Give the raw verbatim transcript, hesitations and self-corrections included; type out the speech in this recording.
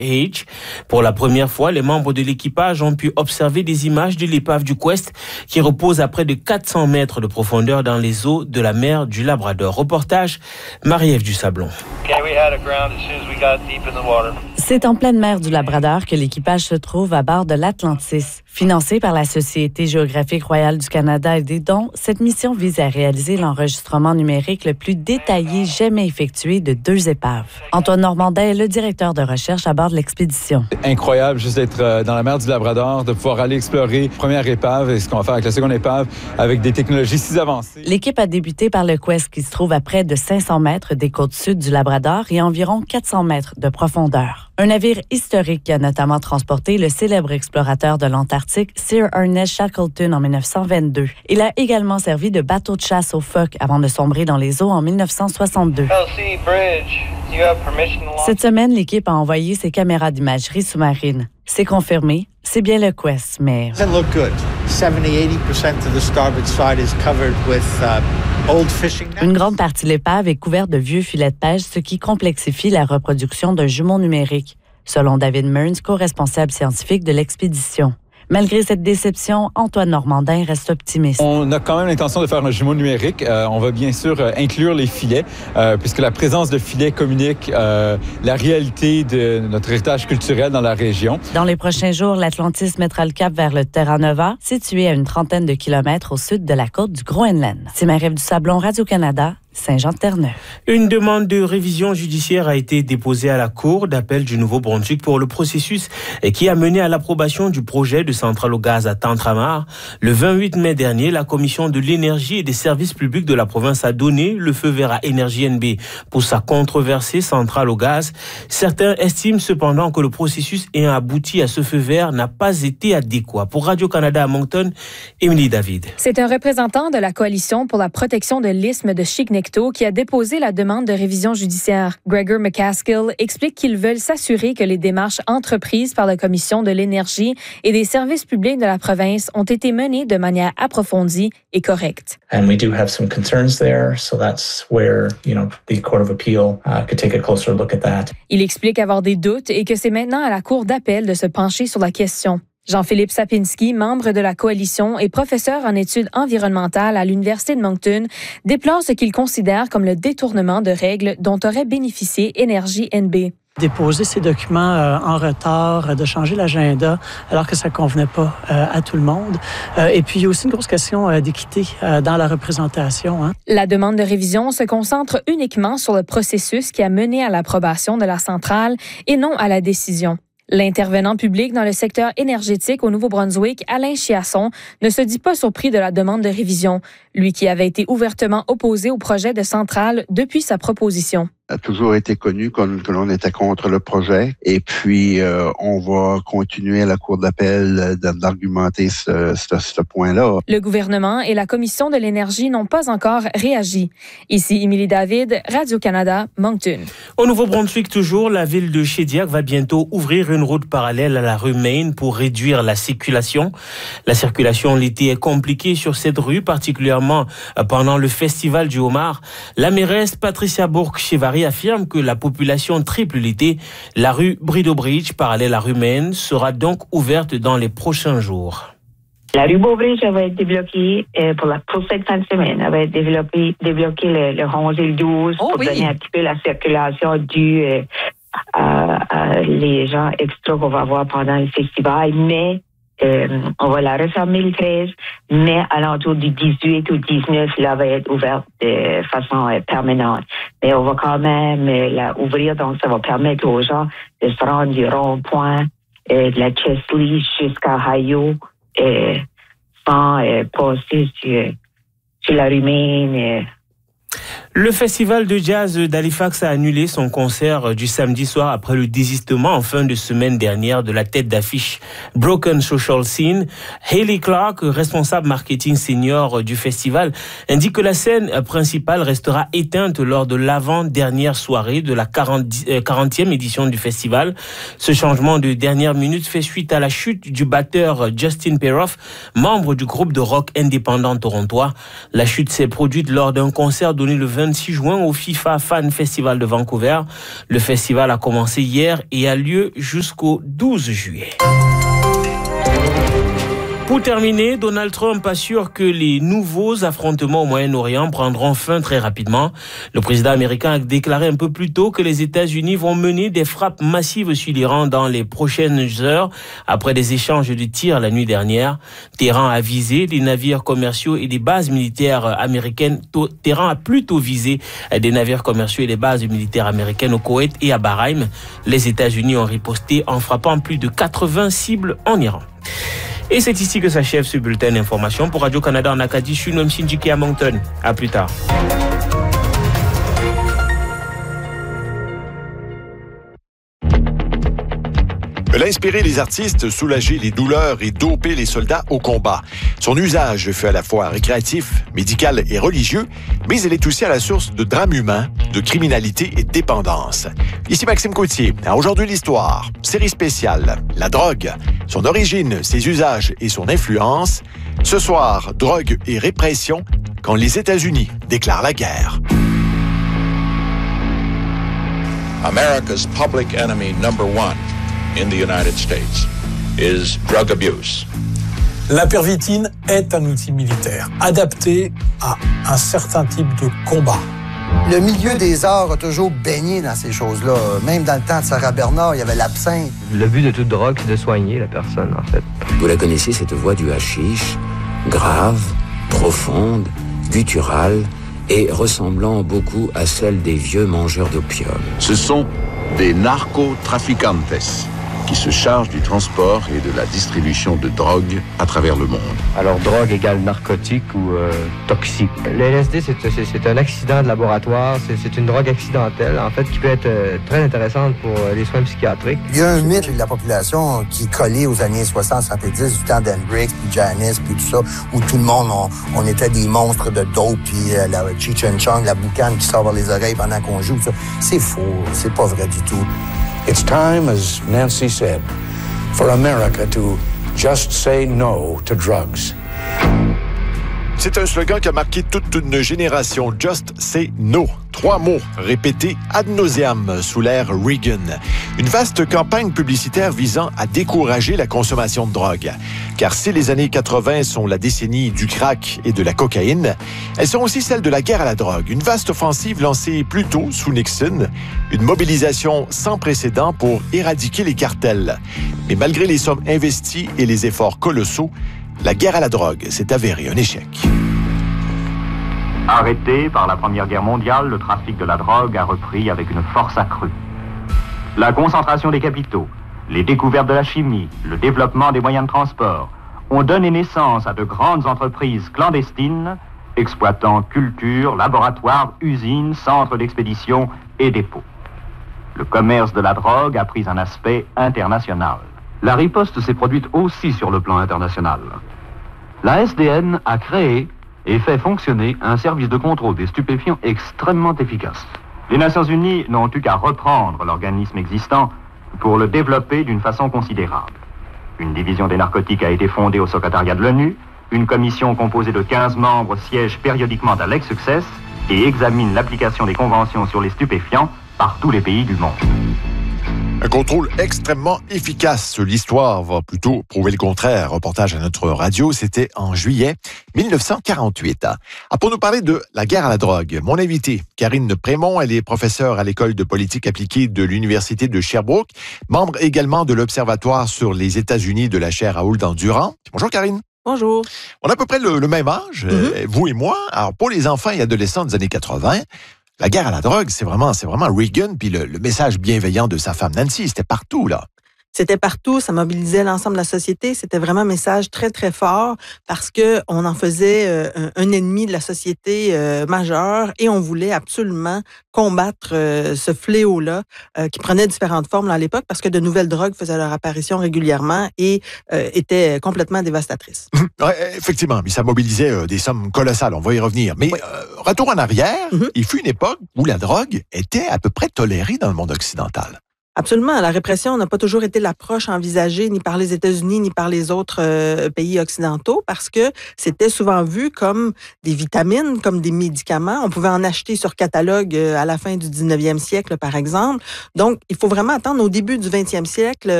H. Pour la première fois, les membres de l'équipage ont pu observer des images de l'épave du Quest qui repose à près de quatre cents mètres de profondeur dans les eaux de la mer du Labrador. Reportage Marie-Ève Dusablon. C'est en pleine mer du Labrador que l'équipage se trouve à bord de l'Atlantis. Financée par la Société géographique royale du Canada et des dons, cette mission vise à réaliser l'enregistrement numérique le plus détaillé jamais effectué de deux épaves. Antoine Normandin est le directeur de recherche à bord de l'expédition. Incroyable juste d'être dans la mer du Labrador, de pouvoir aller explorer la première épave et ce qu'on va faire avec la seconde épave avec des technologies si avancées. L'équipe a débuté par le Quest qui se trouve à près de cinq cents mètres des côtes sud du Labrador et environ quatre cents mètres de profondeur. Un navire historique qui a notamment transporté le célèbre explorateur de l'Antarctique Sir Ernest Shackleton en dix-neuf cent vingt-deux. Il a également servi de bateau de chasse aux phoques avant de sombrer dans les eaux en dix-neuf cent soixante-deux. Cette semaine, l'équipe a envoyé ses caméras d'imagerie sous-marine. C'est confirmé, c'est bien le Quest, mais... Une grande partie de l'épave est couverte de vieux filets de pêche, ce qui complexifie la reproduction d'un jumeau numérique, selon David Mearns, co-responsable scientifique de l'expédition. Malgré cette déception, Antoine Normandin reste optimiste. On a quand même l'intention de faire un jumeau numérique. Euh, on va bien sûr euh, inclure les filets, euh, puisque la présence de filets communique euh, la réalité de notre héritage culturel dans la région. Dans les prochains jours, l'Atlantis mettra le cap vers le Terra Nova, situé à une trentaine de kilomètres au sud de la côte du Groenland. C'est Marie-Ève Dusablon, Radio-Canada. Saint-Jean-de-Terre-Neuve. Une demande de révision judiciaire a été déposée à la Cour d'appel du Nouveau-Brunswick pour le processus qui a mené à l'approbation du projet de centrale au gaz à Tantramar. Le vingt-huit mai dernier, la Commission de l'énergie et des services publics de la province a donné le feu vert à Énergie N B pour sa controversée centrale au gaz. Certains estiment cependant que le processus ayant abouti à ce feu vert n'a pas été adéquat. Pour Radio-Canada à Moncton, Émilie David. C'est un représentant de la Coalition pour la protection de l'isthme de Chignecto qui a déposé la demande de révision judiciaire. Gregor McCaskill explique qu'ils veulent s'assurer que les démarches entreprises par la Commission de l'énergie et des services publics de la province ont été menées de manière approfondie et correcte. And we do have some concerns there, so that's where, you know, the Court of Appeal uh, could take a closer look at that. Il explique avoir des doutes et que c'est maintenant à la Cour d'appel de se pencher sur la question. Jean-Philippe Sapinski, membre de la coalition et professeur en études environnementales à l'Université de Moncton, déplore ce qu'il considère comme le détournement de règles dont aurait bénéficié Énergie N B. Déposer ces documents euh, en retard, euh, de changer l'agenda alors que ça ne convenait pas euh, à tout le monde. Euh, et puis, il y a aussi une grosse question euh, d'équité euh, dans la représentation. Hein. La demande de révision se concentre uniquement sur le processus qui a mené à l'approbation de la centrale et non à la décision. L'intervenant public dans le secteur énergétique au Nouveau-Brunswick, Alain Chiasson, ne se dit pas surpris de la demande de révision, lui qui avait été ouvertement opposé au projet de centrale depuis sa proposition. A toujours été connu que l'on était contre le projet. Et puis, euh, on va continuer à la Cour d'appel d'argumenter ce, ce, ce point-là. Le gouvernement et la Commission de l'énergie n'ont pas encore réagi. Ici, Émilie David, Radio-Canada, Moncton. Au Nouveau-Brunswick, toujours, la ville de Shediac va bientôt ouvrir une route parallèle à la rue Main pour réduire la circulation. La circulation l'été est compliquée sur cette rue, particulièrement pendant le festival du homard. La mairesse Patricia Bourque-Chevari affirme que la population triple l'été. La rue Brideau Bridge, parallèle à rue Main, sera donc ouverte dans les prochains jours. La rue Beaubridge va être débloquée euh, pour, la, pour cette fin de semaine. Elle va être débloquée, débloquée le, le onze et le douze oh, pour oui. donner un petit peu la circulation due euh, à, à les gens extra qu'on va avoir pendant le festival. Mais Euh, on va la refermer le treize, mais à l'entour du dix-huit ou dix-neuf, là, va être ouverte de façon euh, permanente. Mais on va quand même euh, la ouvrir, donc ça va permettre aux gens de se rendre du rond-point euh, de la Chesley jusqu'à Ohio euh, sans euh, passer sur, sur la rue Main. Euh, Le festival de jazz d'Halifax a annulé son concert du samedi soir après le désistement en fin de semaine dernière de la tête d'affiche Broken Social Scene. Hayley Clark, responsable marketing senior du festival, indique que la scène principale restera éteinte lors de l'avant-dernière soirée de la quarantième édition du festival. Ce changement de dernière minute fait suite à la chute du batteur Justin Peroff, membre du groupe de rock indépendant torontois. La chute s'est produite lors d'un concert donné le vingt vingt-six juin au FIFA Fan Festival de Vancouver. Le festival a commencé hier et a lieu jusqu'au douze juillet. Pour terminer, Donald Trump assure que les nouveaux affrontements au Moyen-Orient prendront fin très rapidement. Le président américain a déclaré un peu plus tôt que les États-Unis vont mener des frappes massives sur l'Iran dans les prochaines heures après des échanges de tirs la nuit dernière. Téhéran a visé des navires commerciaux et des bases militaires américaines. Téhéran a plutôt visé des navires commerciaux et des bases militaires américaines au Koweït et à Bahreïn. Les États-Unis ont riposté en frappant plus de quatre-vingts cibles en Iran. Et c'est ici que s'achève ce bulletin d'information. Pour Radio-Canada en Acadie, je suis Noam Shinjiki à Moncton. À plus tard. Elle a inspiré les artistes, soulagé les douleurs et dopé les soldats au combat. Son usage fut à la fois récréatif, médical et religieux, mais elle est aussi à la source de drames humains, de criminalité et de dépendance. Ici Maxime Coutier, à Aujourd'hui l'Histoire, série spéciale, la drogue, son origine, ses usages et son influence. Ce soir, drogue et répression, quand les États-Unis déclarent la guerre. America's public enemy number one in the United States is drug abuse. La pervitine est un outil militaire adapté à un certain type de combat. Le milieu des arts a toujours baigné dans ces choses-là. Même dans le temps de Sarah Bernard, il y avait l'absinthe. Le but de toute drogue, c'est de soigner la personne, en fait. Vous la connaissez, cette voix du hashish, grave, profonde, gutturale et ressemblant beaucoup à celle des vieux mangeurs d'opium. Ce sont des narcotraficantes qui se chargent du transport et de la distribution de drogue à travers le monde. Alors, drogue égale narcotique ou euh, toxique. Le L S D, c'est, c'est, c'est un accident de laboratoire, c'est, c'est une drogue accidentelle, en fait, qui peut être euh, très intéressante pour euh, les soins psychiatriques. Il y a un mythe de la population qui est collé aux années soixante soixante-dix, du temps d'Hendrix, puis Janis, puis tout ça, où tout le monde, on, on était des monstres de dope, puis euh, la Cheech and Chong, la boucane qui sort par les oreilles pendant qu'on joue. Ça. C'est faux, c'est pas vrai du tout. It's time, as Nancy said, for America to just say no to drugs. C'est un slogan qui a marqué toute une génération. Just say no. Trois mots répétés ad nauseam sous l'ère Reagan. Une vaste campagne publicitaire visant à décourager la consommation de drogue. Car si les années quatre-vingt sont la décennie du crack et de la cocaïne, elles sont aussi celles de la guerre à la drogue. Une vaste offensive lancée plus tôt sous Nixon. Une mobilisation sans précédent pour éradiquer les cartels. Mais malgré les sommes investies et les efforts colossaux, la guerre à la drogue s'est avérée un échec. Arrêté par la Première Guerre mondiale, le trafic de la drogue a repris avec une force accrue. La concentration des capitaux, les découvertes de la chimie, le développement des moyens de transport ont donné naissance à de grandes entreprises clandestines exploitant cultures, laboratoires, usines, centres d'expédition et dépôts. Le commerce de la drogue a pris un aspect international. La riposte s'est produite aussi sur le plan international. La S D N a créé et fait fonctionner un service de contrôle des stupéfiants extrêmement efficace. Les Nations Unies n'ont eu qu'à reprendre l'organisme existant pour le développer d'une façon considérable. Une division des narcotiques a été fondée au secrétariat de l'ONU, une commission composée de quinze membres siège périodiquement à l'ex-Success et examine l'application des conventions sur les stupéfiants par tous les pays du monde. Un contrôle extrêmement efficace. L'histoire va plutôt prouver le contraire. Reportage à notre radio, c'était en juillet mille neuf cent quarante-huit. Ah, pour nous parler de la guerre à la drogue, mon invitée, Karine Prémont, elle est professeure à l'école de politique appliquée de l'Université de Sherbrooke, membre également de l'Observatoire sur les États-Unis de la chaire Raoul-Dandurand. Bonjour Karine. Bonjour. On a à peu près le, le même âge, mm-hmm. euh, vous et moi. Alors pour les enfants et adolescents des années quatre-vingt, la guerre à la drogue, c'est vraiment, c'est vraiment Reagan, puis le, le message bienveillant de sa femme Nancy, c'était partout, là. C'était partout, ça mobilisait l'ensemble de la société. C'était vraiment un message très, très fort parce que on en faisait euh, un, un ennemi de la société euh, majeur et on voulait absolument combattre euh, ce fléau-là euh, qui prenait différentes formes là, à l'époque parce que de nouvelles drogues faisaient leur apparition régulièrement et euh, étaient complètement dévastatrices. Ouais, effectivement, mais ça mobilisait euh, des sommes colossales, on va y revenir. Mais oui. euh, retour en arrière, mm-hmm. il fut une époque où la drogue était à peu près tolérée dans le monde occidental. Absolument. La répression n'a pas toujours été l'approche envisagée ni par les États-Unis ni par les autres euh, pays occidentaux parce que c'était souvent vu comme des vitamines, comme des médicaments. On pouvait en acheter sur catalogue euh, à la fin du dix-neuvième siècle, par exemple. Donc, il faut vraiment attendre au début du vingtième siècle